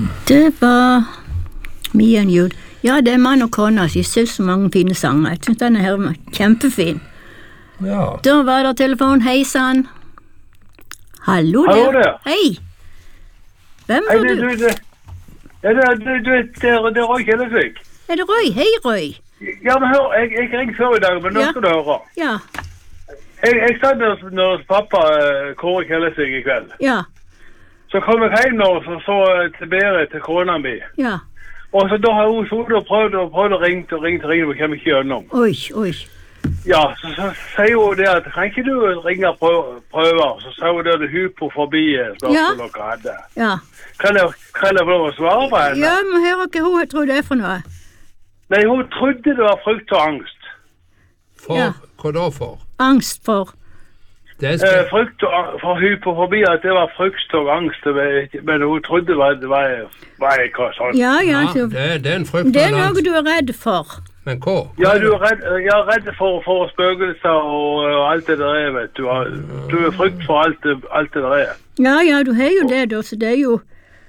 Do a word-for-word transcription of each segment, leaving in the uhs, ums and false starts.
Det var mye en jul. Ja, det er mann og kone. De synes så mange fine sanger. Jeg synes denne her var kjempefin. Ja. Da var det telefon. Hei, sann. Hallo der. Hallo der. Hei. Hvem Hei, var du? du? du, du ja, det, du, du, det, er- det er Roy Kjellesvik. Er det Røy? Hei, Røy. Ja, men hør, jeg, jeg ringte før i dag, men nå Ja. skal du høre. Ja, Jeg, jeg satt hos, hos pappa eh, Kåre Kjellesvik i kveld. ja, Så kom jeg hjem nå, så så jeg til Berit, til kona mi. ja. Og så da har hun sittet og prøvd og prøvd å ringe og ringe og ringe, men kommer ikke gjennom. Oi, oi. Ja, så, så sier hun det at, kan ikke du ringe og prøve, prøve? Så sa hun det at hypofobi spørsmål dere hadde. Ja. Kan jeg, kan jeg få lov å svare på henne? Ja, men hører ikke hun tror det er for noe. Nei, hun trodde det var frykt og angst. For, Ja. Hva da for? Angst for. Det er Eh, skal... frykt og, ang- for hypofobi, at det var frykt og angst, det var ikke- men hun trodde det var, det var, var ikke sånn. Ja, ja, Ja, så, det, er- det er en frykt. det er og en noe angst. du er redd for. Men hva? Ja, du er redd, jeg er redd for, for spøkelser og, og alt det der er, vet du. Du er frykt for alt det, alt det der er. Ja, ja, du har jo det da, så det er jo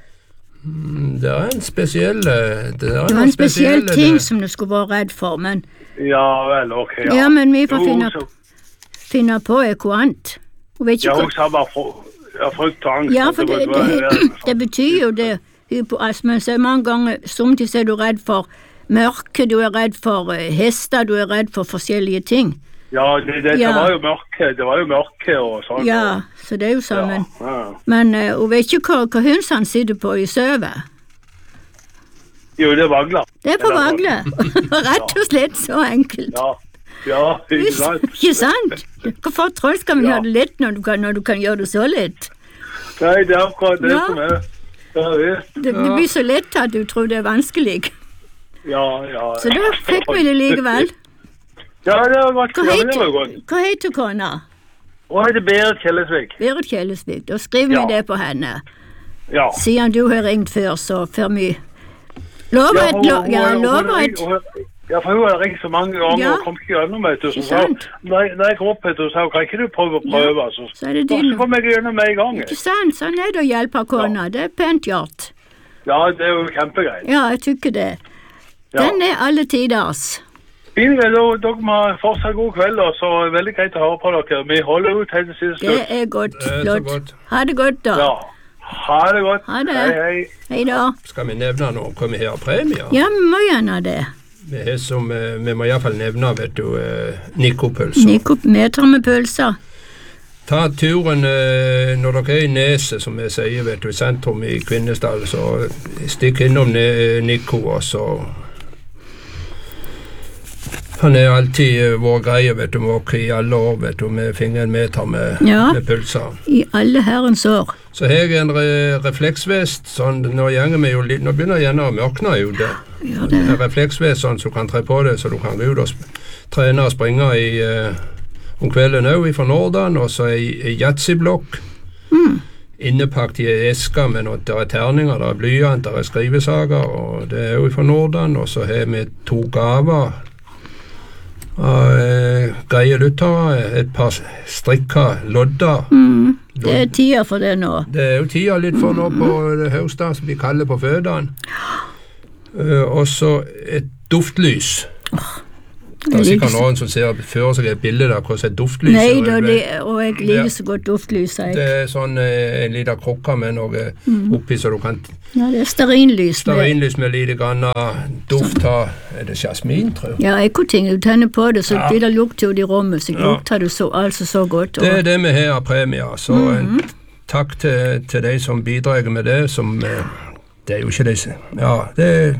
Mm, Det er en spesiell Det, er det var noen en spesiell spesielle- ting som du skulle være redd for, men Ja vel, ok, ja. ja, men vi får Jo, finne, så- finne på noe annet. Hun vet Ja, ikke hun hva sa bare fr- ja, frykt og angst. Ja, at for det, var- det, var- det betyr jo det. Hypoasmen, så mange ganger, somtids er du redd for mørke, du er redd for eh, hester, du er redd for forskjellige ting. Ja, det, det, det Ja. var jo mørke, det var jo mørke og sånn. Ja, så det er jo ja, sammen. ja. Men eh, hun vet ikke hva, hva hus han sitter på i søvet. Jo, det er vagler. Det er på Eller- Vagle. Rett og slett så enkelt. Ja, ja, ikke sant? Ikke sant? Hvorfor troll skal vi Ja. gjøre det lett når du, kan, når du kan gjøre det så lett? Nei, det er akkurat det Ja. som er. Ja, visst. Det, det blir så lett at du tror det er vanskelig. Ja, ja. Så da fikk vi det likevel. Ja, det var, Hva ja, men det var heter, godt. hva heter kona? Hun heter Berit Kjellesvik. Berit Kjellesvik. Da skriver Ja. vi det på henne. Ja. Siden du har ringt før, så før vi Lover Ja, et, hun- lo, hun- ja, hun- lover hun- et. hun- Ja, for hun har ringt så mange ganger Ja. og kom ikke gjennom, vet du. Så Ikke sa hun, sant? når jeg- når jeg kom opp etter, så sa hun, kan ikke du prøve å prøve? Så, Så er det så din. kom jeg gjennom med en gang. Ikke sant? Sånn er det å hjelpe kona. Det er pent gjort. Ja, det er jo kjempegreit. Ja, jeg tykker det. Ja. Den er alle tiders. Fint, da, dere må ha fortsatt god kveld, og så er det veldig greit å høre på dere. Vi holder ut helt til siste Det slutt. er godt. Det er så Flott. godt. Ha det godt, da. Ja. Ha det godt. Ha det. Hei, hei. Hei da. Skal vi nevne noe hva vi har av premier? Ja, vi må gjerne det. Vi, har som, eh, vi må iallfall nevne, vet du, eh, Nico-pølser. Nico meter med pølser. Ta turen eh, når dere er i Neset, som jeg sier, vet du, i sentrum i Kvinesdal, så stikk innom ne- Nico, og så Han er alltid uh, vår greie, vet du, med oss i alle år, vet du, med fingeren meter med, Ja. med pølser. I alle herrens år. Så har jeg en re refleksvest, sånn, nå gjenger vi jo litt, nå begynner det gjerne å mørkne jo det. Ja, det En refleksvest sånn, så du kan tre på det, så du kan gå ut og sp trene og springe i, uh, om kvelden også, fra Nordland, og så ei, ei yatzy-blokk. Mm. Innepakt i ei eske med noe, der er terninger, der er blyant, der er skrivesager, og det er jo fra Nordland, og så har vi to gaver av eh, greie lyttere, et par strikka lodder. Mm. Det er tida for det nå. Det er jo tida litt for nå på det høsten, som vi kaller på fødene. Uh, og så et duftlys. Det er sikkert noen som ser før seg et bilde der hvordan et duftlys Nei, ser da, ut. det, og jeg liker Ja. så godt duftlys. Jeg. Det er sånn eh, en liten krukke med noe Mm. oppi, så du kan Ja, det er stearinlys. med- stearinlys med lite grann duft av. Er det jasmin, tror jeg? Ja, ekkoting. Du tenner på det, så Ja. blir det lukt ut i rommet, så Ja. lukter det så, altså så godt. Og, Det er det vi har av premier. Så en Mhm. takk til, til de som bidrar med det. Som, eh, det er jo ikke det Ja, det er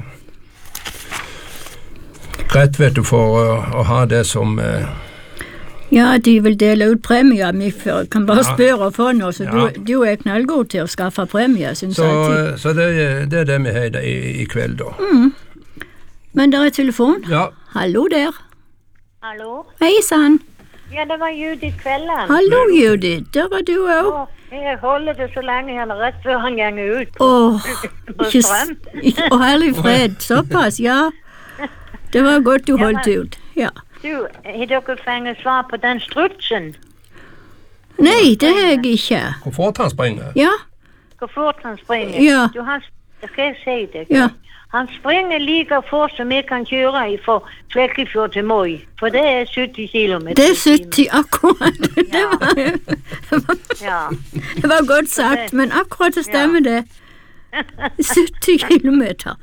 greit, vet du, for å, å ha det som eh, ja, de vil dele ut premier. Vi får- kan bare Ja. spørre og få noe, så Ja. du, du er knallgod til å skaffe premier, synes Så, jeg alltid. eh, så det, er- det er det vi har i, i, i kveld, da. Mm. Men der er telefon. Ja. Hallo der. Hallo? Hei sann. Ja, det var Judith Kvelden. Hallo, Judith. Der var du òg. Å, jeg holder det så lenge han rett før han ganger ut. Åh, På ikke strøm. s- Å, herlig fred. Såpass, ja. Det var godt du Ja, holdt men- ut. Ja. Du, har dere fått svar på den strutsen? Nei, det har jeg ikke. Hvor fort han springer? Ja, Hvor fort han springer? Ja. Du har, skal jeg si det. Ja. Han springer like fort som jeg kan kjøre fra Flekkefjord til Moi, for det er sytti kilometer. Det er sytti, akkurat. Det var, Ja. det var godt sagt, men akkurat det stemmer det. sytti kilometer.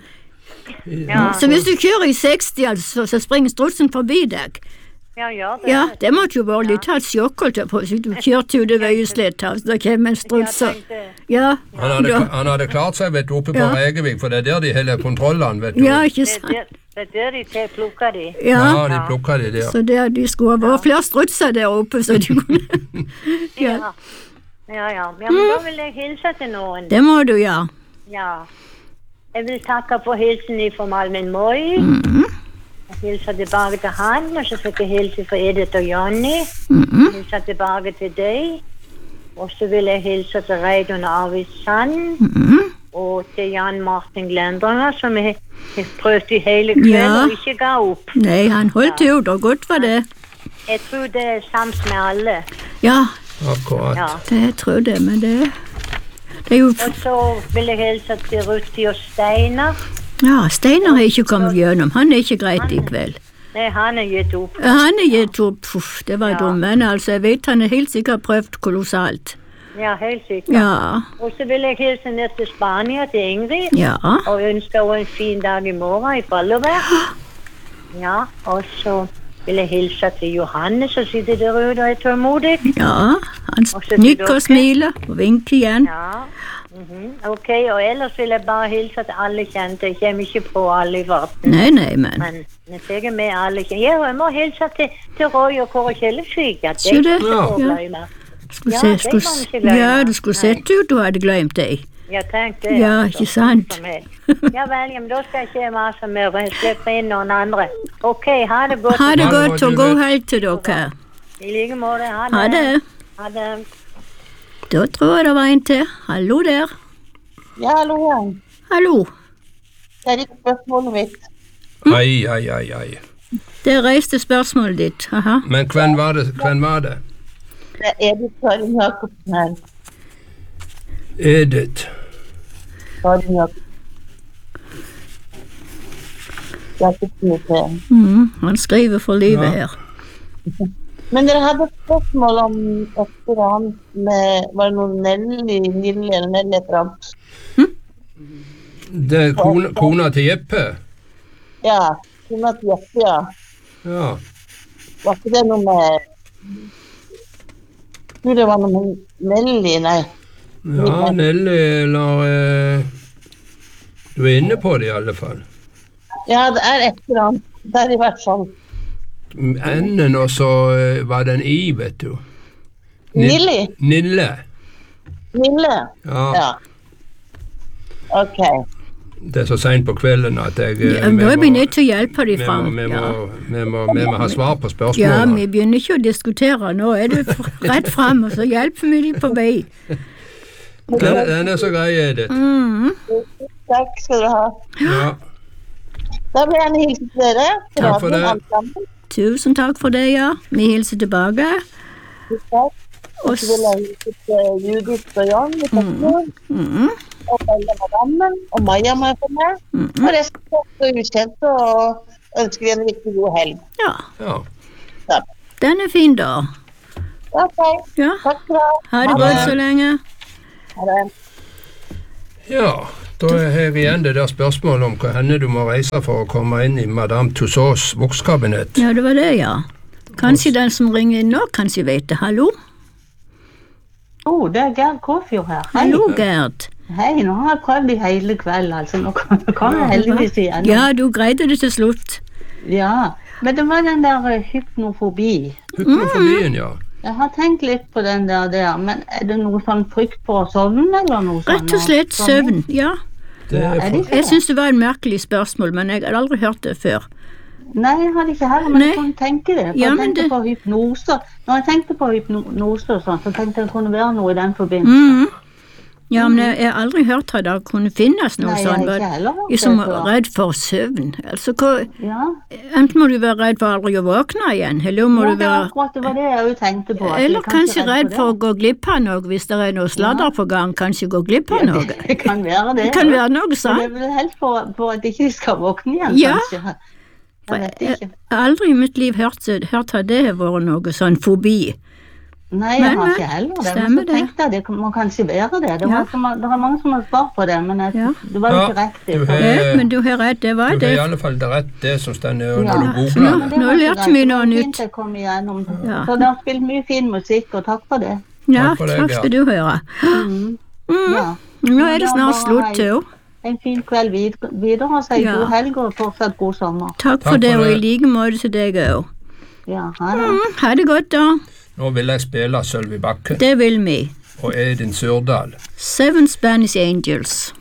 Ja. Så hvis du kjører i seksti, altså, så springer strutsen forbi deg. Ja, ja, det Ja, er det måtte jo bare litt ha et sjokk, holdt jeg på. Så du kjørte jo det veieslettet, altså, da kommer en struts. Jeg og- tenkte, Ja, Han hadde, da, han hadde klart seg, vet du, oppe på Ja. Regevik, for det er der de holder kontrollene, vet du. ja, ikke det, sant. er der- det er der de tar plukka de. Ja, Ja, de plukker de der. så der de skulle ha vært flere strutser der oppe, så de kunne Ja, Ja. Ja, ja. Ja, men da vil jeg hilse til noen. det må du gjøre. Ja. Jeg vil takke for hilsen fra Malmen Moi. Mhm. Jeg hilser tilbake til han, og så fikk jeg hilse fra Edith og Jonny. Mhm. Jeg hilser tilbake til deg. Og så vil jeg hilse til Reidun Arvid Sand. Mhm. Og til Jan Martin Glendringer, som jeg har prøvd i hele kveld Ja. og ikke ga opp. Nei, han holdt ut, og godt var det. Jeg tror det er sams med alle. Ja, Akkurat. Ja. det tror jeg det, men det Det er jo Og så vil jeg hilse til Rusti og Steinar. Ja, Steinar har ikke kommet gjennom. Han er ikke greit i kveld. Nei, han er gitt opp. Han er gitt opp. Uff, det var Ja. dumt. Men altså, jeg vet han er helt sikkert prøvd kolossalt. Ja, helt sikkert. Ja. Og så vil jeg hilse ned til Spania til Ingrid. Ja. Og ønske henne en fin dag i morgen i brylluppet. Ja, og så vil jeg hilse til Johanne, som sitter der ute og er tålmodig. Ja. Han Og så til nikker dere. og smiler og vinker igjen. Ja, mhm. Ok, og ellers vil jeg bare hilse til alle kjente. Jeg kommer ikke på alle i farten. Nei, nei, men Men jeg tar med alle kjente. Ja, jeg må hilse til, til Roy og Kåre Kjellesvik. Ja, det Sier du? skal jeg Ja. glemme. skulle Ja, se, det skulle, må man ikke glemme. ja, du skulle Nei. sett ut du hadde glemt deg. Ja, tenk det. Ja, altså. ikke sant? For meg. Ja vel, ja, men da skal jeg ikke mase mer. Jeg slipper inn noen andre. Ok, ha det godt. Ha det Ha det godt, godt, og god Juliet. helg til dere. I like måte. Ha det. Ha det. Ha det. Da tror jeg det var en til. Hallo der. Ja, hallo, ja. Hallo. Det er ikke spørsmålet mitt. Ai, ai, ai, ai. Det reiste spørsmålet ditt. Aha. Men hvem var det? Hvem var det? Det er Edith Karin Jacobsen her. Edith. Karin Jacobsen. Jacobsen heter jeg. Mm, han skriver for livet Ja. her. Men dere hadde et spørsmål om et eller annet med, var det noe Nelly, Nille eller Nelly et eller annet? Det er kona, kona til Jeppe. Ja, hun at Jeppe, ja. Ja. Var ikke det noe med, jeg tror det var noe med Nelly, nei. Ja, Nelly, eller eh, Du er inne på det i alle fall. Ja, det er et eller annet. Det er i hvert fall. Enden, og så eh, var det en I, vet du. Nil- Nilly? Nille. Nille? Ja. Ja. Ok. Det er så sent på kvelden at jeg eh, Ja, nå er vi nødt til å hjelpe vi dem må, fram. vi, Ja. må, vi, må, vi må ha svar på Ja, spørsmålene. vi begynner ikke å diskutere. Nå er du rett fram, og så hjelper vi dem på vei. Den, den er så grei, Edith. Mm. Takk skal du ha. Ja. Da vil jeg gjerne hilse til dere. Til Takk for radioen, det. alle sammen. Tusen takk for det, ja. Vi hilser tilbake. Takk. Og Og så vil jeg hilse til Judith og Jan i Tøttermoen, mm, og Bella Madammen, og Maja må jeg få med. mm, Og resten er ukjente, og ønsker vi en riktig god helg. ja, ja. Takk. den er fin, da. Ok, Ja. takk skal du ha. Ha det godt så lenge. Ha det. Ja, da har jeg igjen det der spørsmålet om hvor henne du må reise for å komme inn i Madame Tussauds vokskabinett. Ja, det var det, ja. Kanskje den som ringer inn nå, kanskje vet det. Hallo? Å, oh, det er Gerd Kåfjord her. Hei. Hallo, Gerd. Hei, nå har jeg prøvd i hele kveld, altså. Nå kan, kan jeg heldigvis igjen. Ja, du greide det til slutt. Ja, men det var den der eh, hypnofobi. Hypnofobien, ja. Jeg har tenkt litt på den der, der, men er det noe sånn frykt for å sovne, eller noe sånt? Rett og slett søvn, ja. Det Ja, er er det for, ikke Jeg syns det var en merkelig spørsmål, men jeg hadde aldri hørt det før. Nei, jeg hadde ikke heller, men Nei. jeg kunne tenke det. For Ja, jeg men tenkte det- på hypnose. Når jeg tenkte på hypnose og sånn, så tenkte jeg det kunne være noe i den forbindelse. Mm. Ja, men jeg jeg har aldri hørt at det kunne finnes noe Nei, jeg har sånt. ikke men heller hørt Jeg som det er før. redd for søvn. Altså, hva, Ja, enten må du være redd for aldri å våkne igjen, eller må ja du det, er være akkurat, det var det jeg også tenkte på. at Eller jeg kanskje er redd for å det. gå glipp av noe hvis det er noe sladder på gang. Kanskje gå glipp av Ja, noe. det, det kan være det. Det kan ja. være noe Men sånt. det er vel helt for, for at ikke de skal våkne igjen, Ja. kanskje. Jeg vet Jeg ikke. har aldri i mitt liv hørt, hørt at det har vært noe sånn fobi. Nei, jeg Men, har men, ikke heller det. Men stemmer så det. tenkte jeg det må kanskje være det. Det, Ja. var, så ma- det er mange som har svar på det, men jeg, Ja. det var jo Ja, ikke riktig. du for- har- Ja, men du har rett, det var Du har i det. alle fall det rett det som står når Ja. du Så googler nå- det. Det nå var ikke lærte greit. vi Det noe var nytt. fint jeg kom igjennom. Ja. Så det har spilt mye fin musikk, og takk for det. Ja, Takk for det, takk Gerd. skal du høre. Mm. Mm. Ja. Nå er det Ja, snart bare slutt, hei. Theo. En fin kveld vid- videre, så Ja. god helg og fortsatt god sommer. Takk for Takk det, for og i det. like måte til deg òg. Ja, ha det. Mm, ha det godt, da. Nå vil jeg spille Sølvi Bakke Det vil vi. og Edin Sørdal. Seven Spanish Angels.